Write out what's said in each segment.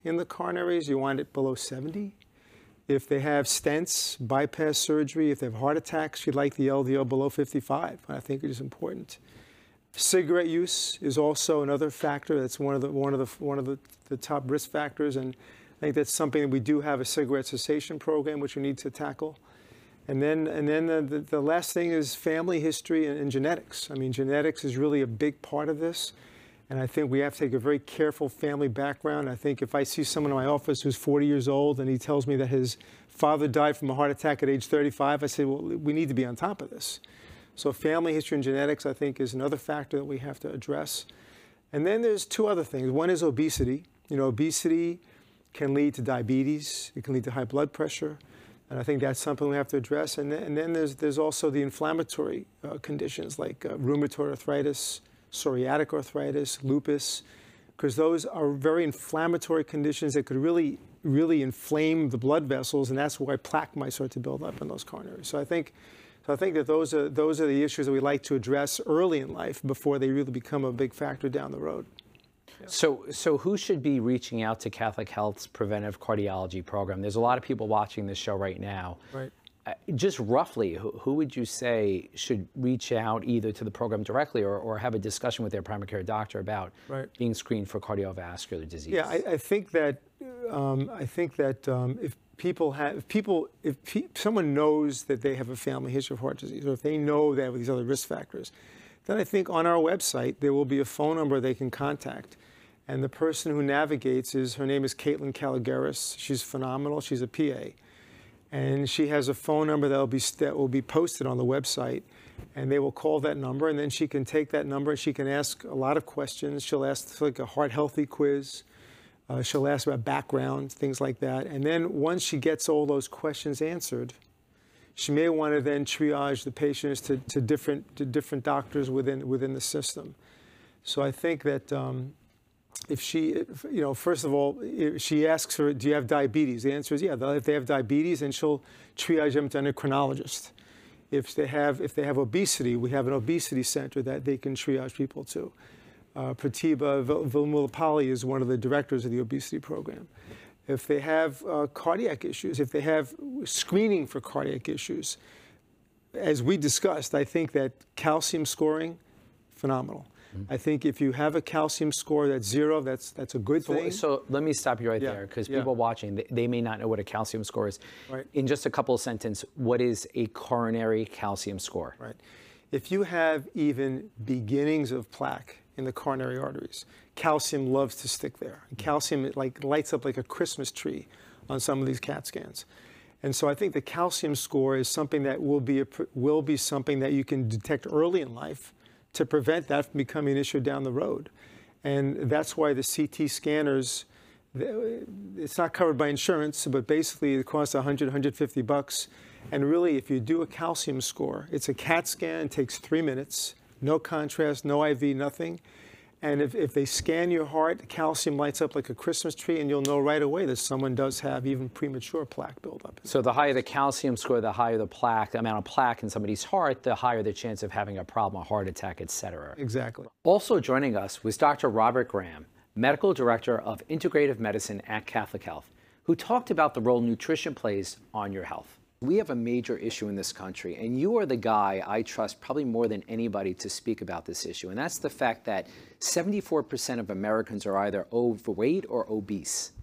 in the coronaries, you want it below 70. If they have stents, bypass surgery, if they have heart attacks, you'd like the LDL below 55. I think it is important. Cigarette use is also another factor. That's one of the top risk factors, and I think that's something that we do have a cigarette cessation program, which we need to tackle. And then the last thing is family history and genetics. I mean, genetics is really a big part of this. And I think we have to take a very careful family background. I think if I see someone in my office who's 40 years old and he tells me that his father died from a heart attack at age 35, I say, well, we need to be on top of this. So family history and genetics, I think, is another factor that we have to address. And then there's two other things. One is obesity. You know, obesity can lead to diabetes. It can lead to high blood pressure. And I think that's something we have to address. And then there's also the inflammatory conditions like rheumatoid arthritis, psoriatic arthritis, lupus, because those are very inflammatory conditions that could really inflame the blood vessels, and that's why plaque might start to build up in those coronaries. So I think that those are the issues that we like to address early in life before they really become a big factor down the road. Yeah. So who should be reaching out to Catholic Health's preventive cardiology program? There's a lot of people watching this show right now. Right. Just roughly, who would you say should reach out either to the program directly or have a discussion with their primary care doctor about being screened for cardiovascular disease? Yeah, I think that if someone knows that they have a family history of heart disease, or if they know they have these other risk factors, then I think on our website there will be a phone number they can contact. And the person who navigates her name is Caitlin Caligaris. She's phenomenal. She's a PA. And she has a phone number that will be posted on the website, and they will call that number, and then she can take that number and she can ask a lot of questions. She'll ask like a heart healthy quiz. She'll ask about background, things like that. And then once she gets all those questions answered, she may want to then triage the patients to different doctors within the system. So I think that first of all, if she asks her, do you have diabetes? The answer is yeah. If they have diabetes, then she'll triage them to an endocrinologist. If they have obesity, we have an obesity center that they can triage people to. Pratibha Vilmulapalli is one of the directors of the obesity program. If they have cardiac issues, if they have screening for cardiac issues, as we discussed, I think that calcium scoring, phenomenal. I think if you have a calcium score that's 0, that's a good thing. So let me stop you right there, because people watching, they may not know what a calcium score is. Right. In just a couple of sentences, what is a coronary calcium score? Right. If you have even beginnings of plaque in the coronary arteries, calcium loves to stick there. Calcium, it like lights up like a Christmas tree on some of these CAT scans. And so I think the calcium score is something that will be something that you can detect early in life to prevent that from becoming an issue down the road. And that's why the CT scanners, it's not covered by insurance, but basically it costs $100, $150. And really, if you do a calcium score, it's a CAT scan, it takes 3 minutes, no contrast, no IV, nothing. And if they scan your heart, the calcium lights up like a Christmas tree, and you'll know right away that someone does have even premature plaque buildup. So the higher the calcium score, the higher the plaque, the amount of plaque in somebody's heart, the higher the chance of having a problem, a heart attack, et cetera. Exactly. Also joining us was Dr. Robert Graham, Medical Director of Integrative Medicine at Catholic Health, who talked about the role nutrition plays on your health. We have a major issue in this country, and you are the guy I trust probably more than anybody to speak about this issue, and that's the fact that 74% of Americans are either overweight or obese.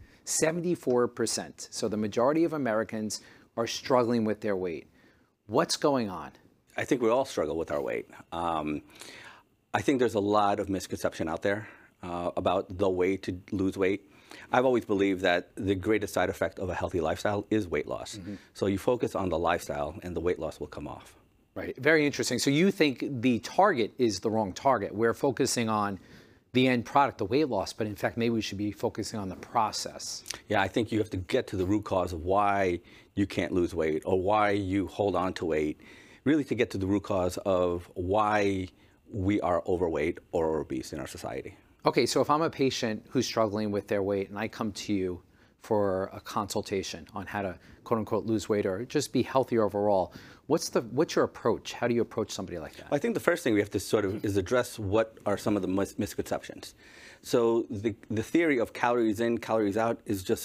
74%. So the majority of Americans are struggling with their weight. What's going on? I think we all struggle with our weight. I think there's a lot of misconception out there about the way to lose weight. I've always believed that the greatest side effect of a healthy lifestyle is weight loss. So you focus on the lifestyle and the weight loss will come off. Right, very interesting. So you think the target is the wrong target. We're focusing on the end product, the weight loss, but in fact, maybe we should be focusing on the process. Yeah, I think you have to get to the root cause of why you can't lose weight or why you hold on to weight, really to get to the root cause of why we are overweight or obese in our society. Okay, so if I'm a patient who's struggling with their weight and I come to you, for a consultation on how to quote unquote lose weight or just be healthier overall, what's your approach? How do you approach somebody like that? I think the first thing we have to sort of is address what are some of the misconceptions. So the theory of calories in, calories out is just